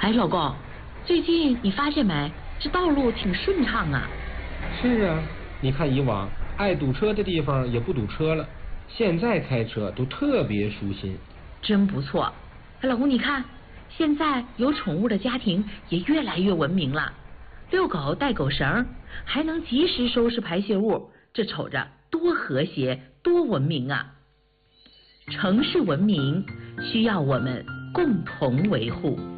哎，老公，最近你发现没，这道路挺顺畅啊。 是啊，你看以往爱堵车的地方也不堵车了，现在开车都特别舒心。 真不错。哎，老公，你看，现在有宠物的家庭也越来越文明了，遛狗带狗绳，还能及时收拾排泄物，这瞅着多和谐，多文明啊！城市文明需要我们共同维护。